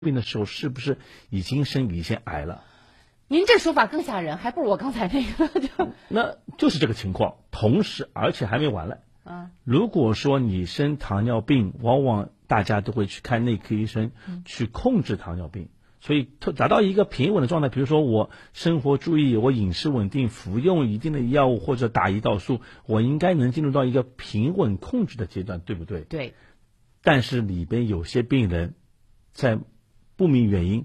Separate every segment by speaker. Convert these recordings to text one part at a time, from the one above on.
Speaker 1: 病的时候，是不是已经生胰腺癌了？
Speaker 2: 您这说法更吓人，还不如我刚才那个。
Speaker 1: 那就是这个情况，同时而且还没完了。如果说你生糖尿病，往往大家都会去看内科医生，去控制糖尿病，所以达到一个平稳的状态。比如说我生活注意，我饮食稳定，服用一定的药物或者打胰岛素，我应该能进入到一个平稳控制的阶段，对不对？
Speaker 2: 对。
Speaker 1: 但是里边有些病人在不明原因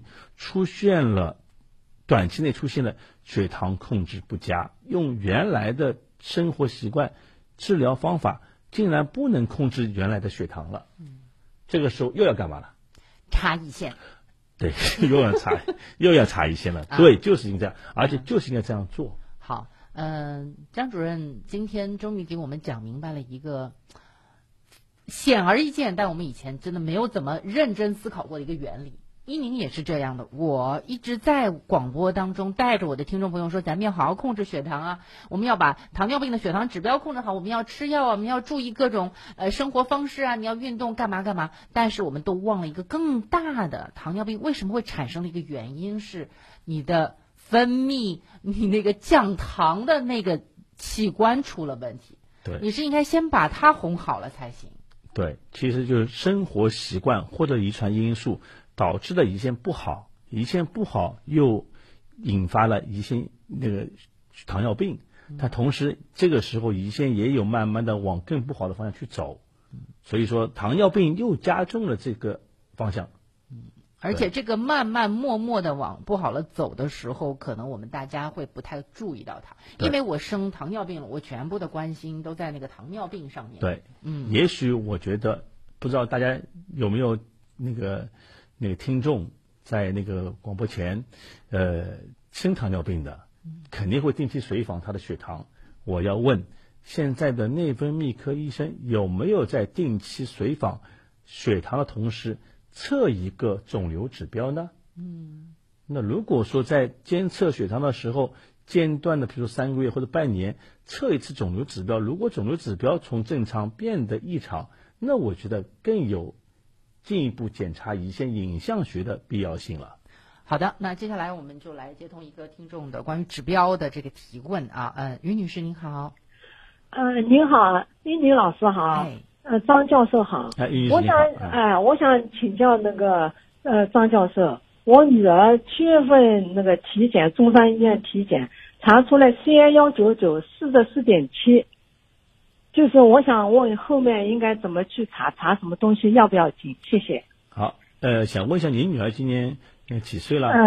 Speaker 1: 短期内出现了血糖控制不佳，用原来的生活习惯、治疗方法竟然不能控制原来的血糖了。这个时候又要干嘛了？
Speaker 2: 插胰腺。
Speaker 1: 对，又要插胰腺了。对，就是应该这样，而且就是应该这样做。
Speaker 2: 好，张主任今天终于给我们讲明白了一个显而易见，但我们以前真的没有怎么认真思考过的一个原理。伊宁也是这样的，我一直在广播当中带着我的听众朋友说，咱们要好好控制血糖啊，我们要把糖尿病的血糖指标控制好，我们要吃药啊，我们要注意各种生活方式啊，你要运动干嘛，但是我们都忘了一个更大的糖尿病为什么会产生的一个原因，是你的分泌，你那个降糖的那个器官出了问题。
Speaker 1: 对，
Speaker 2: 你是应该先把它哄好了才行。
Speaker 1: 对，其实就是生活习惯或者遗传因素导致的胰腺不好，胰腺不好又引发了胰腺糖尿病，它同时这个时候胰腺也有慢慢的往更不好的方向去走，所以说糖尿病又加重了这个方向。
Speaker 2: 而且这个慢慢默默的往不好了走的时候，可能我们大家会不太注意到它，因为我生糖尿病了，我全部的关心都在那个糖尿病上面。
Speaker 1: 对，也许我觉得不知道大家有没有那个听众在那个广播前生糖尿病的，肯定会定期随访他的血糖。我要问现在的内分泌科医生有没有在定期随访血糖的同时测一个肿瘤指标呢？那如果说在监测血糖的时候间断的，比如说3个月或者半年测一次肿瘤指标，如果肿瘤指标从正常变得异常，那我觉得更有进一步检查胰腺影像学的必要性了。
Speaker 2: 好的，那接下来我们就来接通一个听众的关于指标的这个提问啊。于女士您好。
Speaker 3: 您好，伊宁老师好。张教授好。我想请教那个张教授，我女儿7月份那个体检，中山医院体检查出来 CA199 44.7，就是我想问后面应该怎么去查什么东西，要不要紧？谢谢。
Speaker 1: 好，想问一下您女儿今年几岁了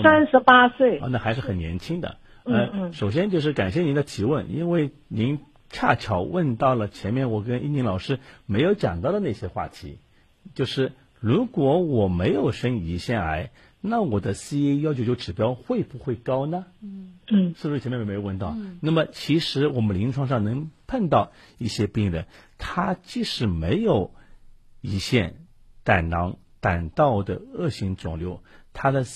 Speaker 3: ？38岁。
Speaker 1: 那还是很年轻的。首先就是感谢您的提问，因为您恰巧问到了前面我跟伊宁老师没有讲到的那些话题，就是如果我没有生胰腺癌，那我的 CA199 指标会不会高呢？是不是前面没有问到？那么其实我们临床上能碰到一些病人，他即使没有胰腺、胆囊、胆道的恶性肿瘤，他的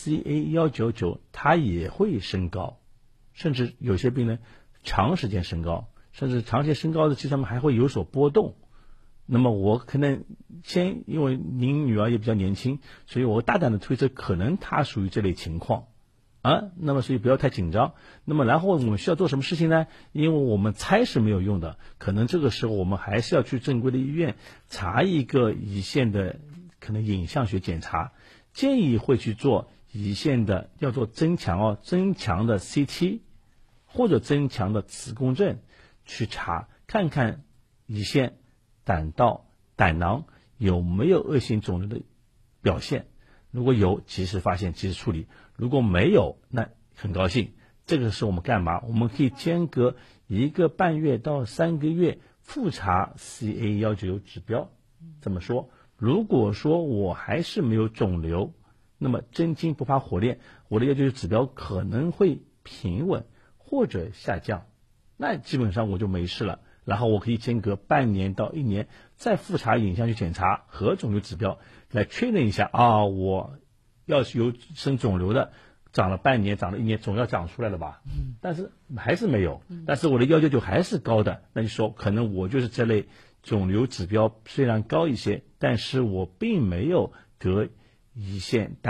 Speaker 1: CA199 他也会升高，甚至有些病人长时间升高，甚至长时间升高的其实他们还会有所波动。那么我可能因为您女儿也比较年轻，所以我大胆的推测可能她属于这类情况那么所以不要太紧张。那么然后我们需要做什么事情呢？因为我们猜是没有用的，可能这个时候我们还是要去正规的医院查一个胰腺的可能影像学检查，建议会去做胰腺的要做增强的 CT 或者增强的磁共振，去查看看胰腺、胆道、胆囊有没有恶性肿瘤的表现，如果有及时发现及时处理，如果没有那很高兴，这个是我们干嘛？我们可以间隔1个半月到3个月复查 CA199 指标。怎么说？如果说我还是没有肿瘤，那么真金不怕火炼，我的199指标可能会平稳或者下降，那基本上我就没事了。然后我可以间隔半年到1年再复查影像学检查和肿瘤指标，来确认一下我要是有生肿瘤的，长了半年长了1年总要长出来了吧，但是还是没有，但是我的199还是高的，那就说可能我就是这类肿瘤指标虽然高一些，但是我并没有得胰腺